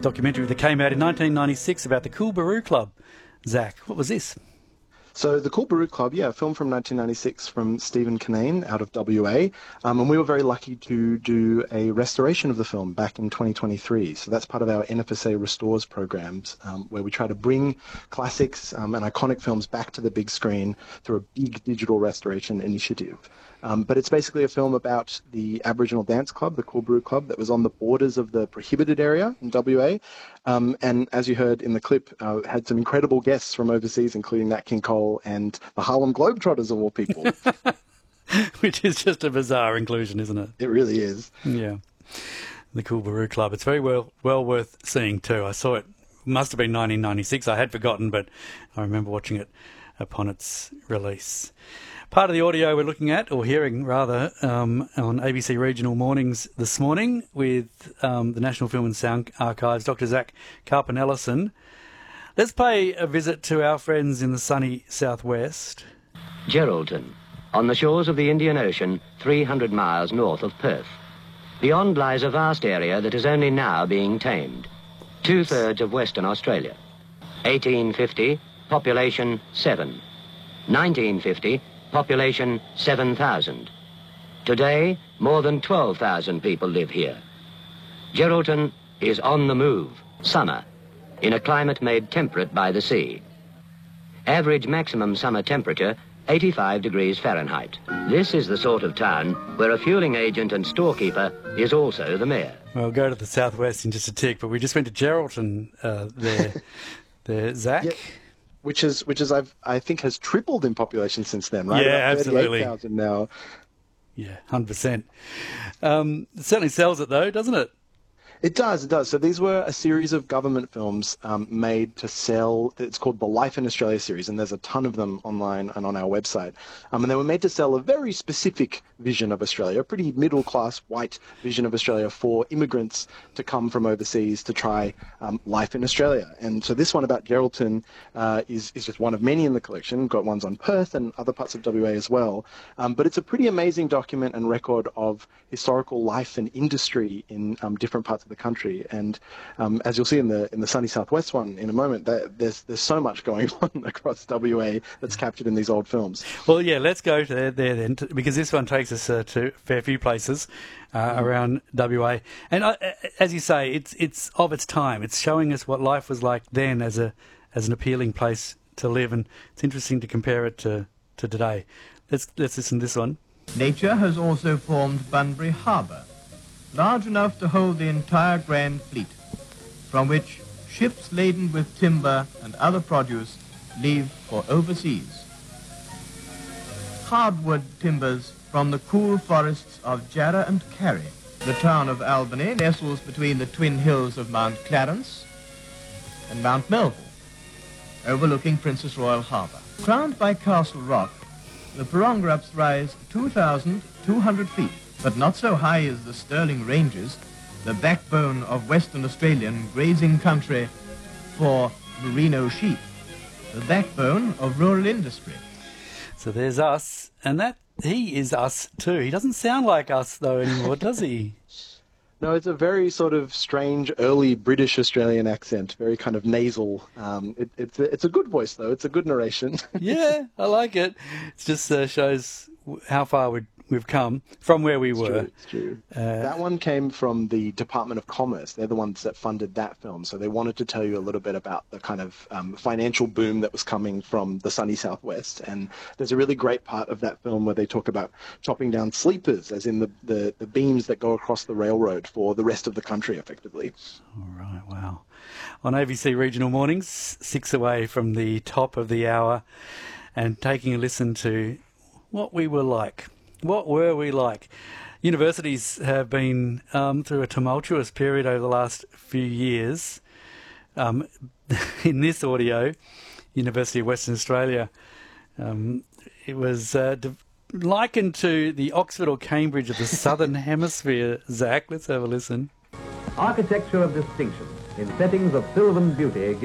documentary that came out in 1996 about the Coolbaroo Club. Zach, what was this? So the Coolbaroo Club, a film from 1996 from Stephen Kinane out of WA, and we were very lucky to do a restoration of the film back in 2023. So that's part of our NFSA Restores programs, where we try to bring classics and iconic films back to the big screen through a big digital restoration initiative. But it's basically a film about the Aboriginal dance club, the Coolbaroo Club, that was on the borders of the prohibited area in WA. And as you heard in the clip, had some incredible guests from overseas, including Nat King Cole and the Harlem Globetrotters, of all people. Which is just a bizarre inclusion, isn't it? It really is. Yeah. The Coolbaroo Club. It's very well worth seeing too. I saw it, must have been 1996. I had forgotten, but I remember watching it upon its release. Part of the audio we're looking at, or hearing rather, on ABC Regional Mornings this morning with the National Film and Sound Archives, Dr. Zach Karpen-Ellison. Let's pay a visit to our friends in the sunny southwest. Geraldton, on the shores of the Indian Ocean, 300 miles north of Perth. Beyond lies a vast area that is only now being tamed. 2/3 of Western Australia. 1850, population 7. 1950, population 7,000. Today, more than 12,000 people live here. Geraldton is on the move, summer, in a climate made temperate by the sea. Average maximum summer temperature, 85 degrees Fahrenheit. This is the sort of town where a fueling agent and storekeeper is also the mayor. Well, we'll go to the southwest in just a tick, but we just went to Geraldton there, Zach. Yep. Which I think has tripled in population since then, right? Yeah, about absolutely. 38,000 now. Yeah, 100%. It certainly sells it though, doesn't it? It does. So these were a series of government films made to sell. It's called the Life in Australia series, and there's a ton of them online and on our website. And they were made to sell a very specific vision of Australia, a pretty middle-class white vision of Australia for immigrants to come from overseas to try life in Australia. And so this one about Geraldton is just one of many in the collection. We've got ones on Perth and other parts of WA as well. But it's a pretty amazing document and record of historical life and industry in different parts of the country. And as you'll see in the sunny southwest one in a moment, there's so much going on across WA that's captured in these old films. Well, yeah, let's go to there then, because this one takes us to a fair few places around WA. And as you say, it's of its time. It's showing us what life was like then as an appealing place to live, and it's interesting to compare it to today. Let's listen to this one. Nature has also formed Bunbury Harbour, large enough to hold the entire Grand Fleet, from which ships laden with timber and other produce leave for overseas. Hardwood timbers from the cool forests of Jarrah and Kerry. The town of Albany nestles between the twin hills of Mount Clarence and Mount Melville, overlooking Princess Royal Harbour. Crowned by Castle Rock, the Parongarups rise 2,200 feet, but not so high as the Stirling Ranges, the backbone of Western Australian grazing country for merino sheep, the backbone of rural industry. So there's us, and that he is us too. He doesn't sound like us though anymore, does he? No, it's a very sort of strange early British Australian accent, very kind of nasal. It's a good voice though. It's a good narration. Yeah, I like it. It just shows how far we've come from where we were. It's true. That one came from the Department of Commerce. They're the ones that funded that film. So they wanted to tell you a little bit about the kind of financial boom that was coming from the sunny southwest. And there's a really great part of that film where they talk about chopping down sleepers, as in the beams that go across the railroad for the rest of the country, effectively. All right, wow. On ABC Regional Mornings, 6 away from the top of the hour, and taking a listen to what we were like. What were we like? Universities have been through a tumultuous period over the last few years. In this audio, University of Western Australia, it was likened to the Oxford or Cambridge of the Southern Hemisphere. Zach, let's have a listen. Architecture of distinction in settings of sylvan beauty